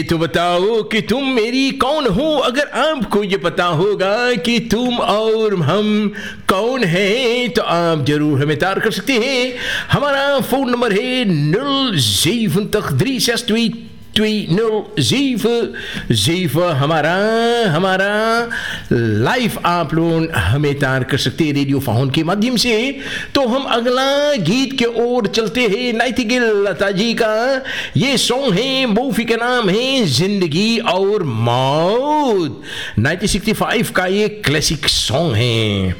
तो बताओ कि तुम मेरी कौन हो। अगर आपको ये पता होगा कि तुम और हम कौन हैं तो आप जरूर हमें तार कर सकते हैं। हमारा फोन नंबर है 087322007 हमारा लाइव आप लोग हमें तार कर सकते हैं रेडियो फोन के माध्यम से। तो हम अगला गीत के ओर चलते हैं। नाइटिंगेल लता जी का ये सॉन्ग है, मूवी का नाम है जिंदगी और मौत। 1965 का ये क्लासिक सॉन्ग है।